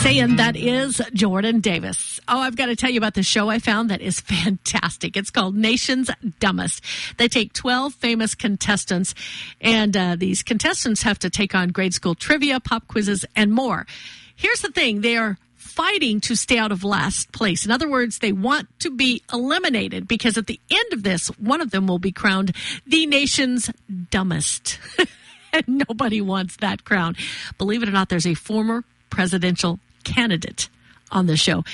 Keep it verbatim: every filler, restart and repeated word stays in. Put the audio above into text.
saying that is Jordan Davis. Oh, I've got to tell you about the show I found that is fantastic. It's called Nation's Dumbest. They take twelve famous contestants, and uh, these contestants have to take on grade school trivia, pop quizzes, and more. Here's the thing. They are fighting to stay out of last place. In other words, they want to be eliminated because at the end of this, one of them will be crowned the nation's dumbest. And nobody wants that crown. Believe it or not, there's a former presidential candidate on the show.